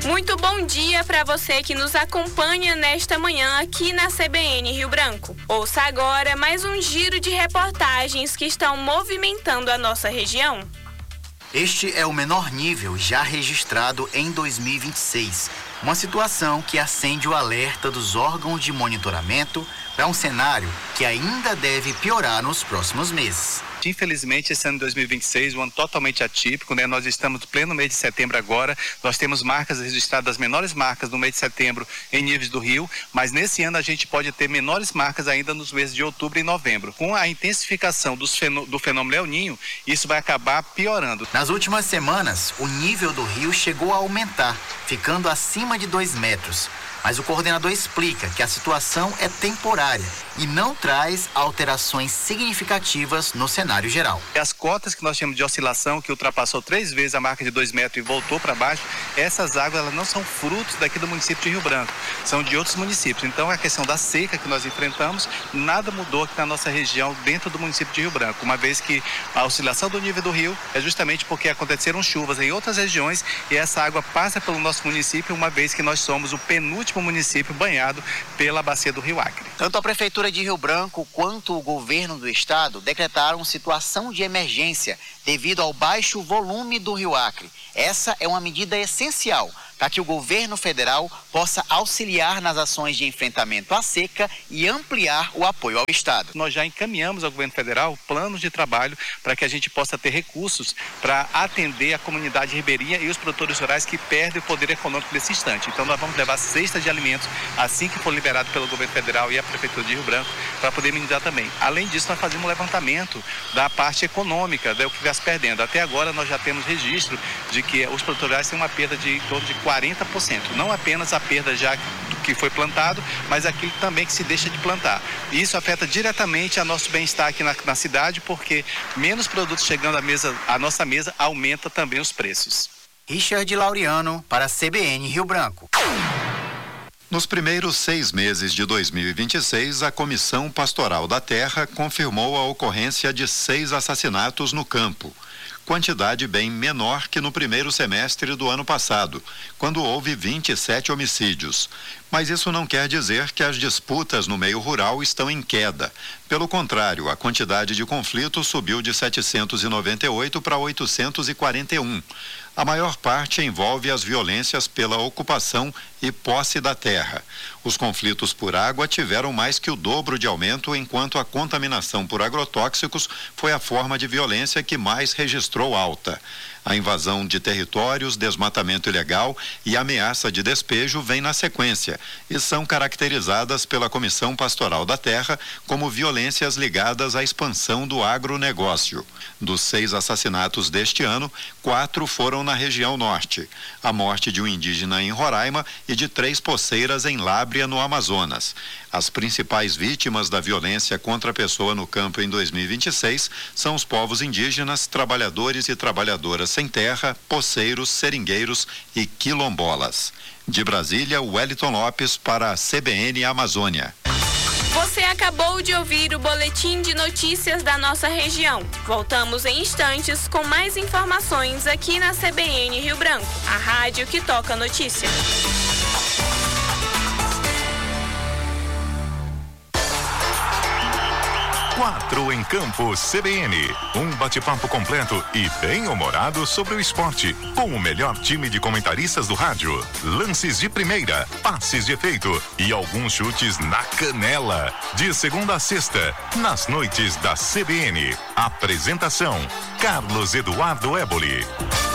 Muito bom dia para você que nos acompanha nesta manhã aqui na CBN Rio Branco. Ouça agora mais um giro de reportagens que estão movimentando a nossa região. Este é o menor nível já registrado em 2026, uma situação que acende o alerta dos órgãos de monitoramento para um cenário que ainda deve piorar nos próximos meses. Infelizmente, esse ano de 2026, um ano totalmente atípico, né? Nós estamos no pleno mês de setembro agora, nós temos marcas registradas, as menores marcas no mês de setembro em níveis do rio, mas nesse ano a gente pode ter menores marcas ainda nos meses de outubro e novembro. Com a intensificação do fenômeno El Niño, isso vai acabar piorando. Nas últimas semanas, o nível do rio chegou a aumentar, ficando acima de 2 metros. Mas o coordenador explica que a situação é temporária e não traz alterações significativas no cenário geral. As cotas que nós temos de oscilação, que ultrapassou 3 vezes a marca de 2 metros e voltou para baixo, essas águas elas não são frutos daqui do município de Rio Branco, são de outros municípios. Então a questão da seca que nós enfrentamos, nada mudou aqui na nossa região dentro do município de Rio Branco, uma vez que a oscilação do nível do rio é justamente porque aconteceram chuvas em outras regiões e essa água passa pelo nosso município, uma vez que nós somos o penúltimo município banhado pela bacia do Rio Acre. Tanto a Prefeitura de Rio Branco quanto o governo do estado decretaram situação de emergência devido ao baixo volume do Rio Acre. Essa é uma medida essencial para que o governo federal possa auxiliar nas ações de enfrentamento à seca e ampliar o apoio ao estado. Nós já encaminhamos ao governo federal planos de trabalho para que a gente possa ter recursos para atender a comunidade ribeirinha e os produtores rurais que perdem o poder econômico nesse instante. Então nós vamos levar cestas de alimentos assim que for liberado pelo governo federal e a Prefeitura de Rio Branco para poder minimizar também. Além disso, nós fazemos um levantamento da parte econômica, do que vai se perdendo. Até agora nós já temos registro de que os produtores rurais têm uma perda de em torno de 40%. Não apenas a perda já do que foi plantado, mas aquilo também que se deixa de plantar. E isso afeta diretamente a nosso bem-estar aqui na cidade, porque menos produtos chegando à nossa mesa aumenta também os preços. Richard Laureano para a CBN Rio Branco. Nos primeiros 6 meses de 2026, a Comissão Pastoral da Terra confirmou a ocorrência de 6 assassinatos no campo. Quantidade bem menor que no primeiro semestre do ano passado, quando houve 27 homicídios. Mas isso não quer dizer que as disputas no meio rural estão em queda. Pelo contrário, a quantidade de conflitos subiu de 798 para 841. A maior parte envolve as violências pela ocupação e posse da terra. Os conflitos por água tiveram mais que o dobro de aumento, enquanto a contaminação por agrotóxicos foi a forma de violência que mais registrou alta. A invasão de territórios, desmatamento ilegal e ameaça de despejo vêm na sequência e são caracterizadas pela Comissão Pastoral da Terra como violências ligadas à expansão do agronegócio. Dos 6 assassinatos deste ano, 4 foram na região norte. A morte de um indígena em Roraima e de 3 poceiras em Lábrea, no Amazonas. As principais vítimas da violência contra a pessoa no campo em 2026 são os povos indígenas, trabalhadores e trabalhadoras sem terra, poceiros, seringueiros e quilombolas. De Brasília, Wellington Lopes para a CBN Amazônia. Você acabou de ouvir o boletim de notícias da nossa região. Voltamos em instantes com mais informações aqui na CBN Rio Branco, a rádio que toca notícia. 4 em Campo CBN. Um bate-papo completo e bem-humorado sobre o esporte, com o melhor time de comentaristas do rádio. Lances de primeira, passes de efeito e alguns chutes na canela. De segunda a sexta, nas noites da CBN. Apresentação: Carlos Eduardo Éboli.